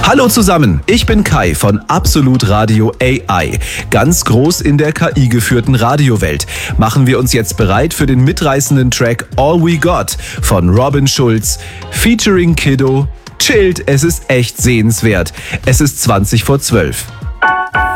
Hallo zusammen, ich bin Kai von Absolut Radio AI. Ganz groß in der KI-geführten Radiowelt. Machen wir uns jetzt bereit für den mitreißenden Track All We Got von Robin Schulz, featuring Kiddo. Chillt, es ist echt sehenswert. Es ist 11:20.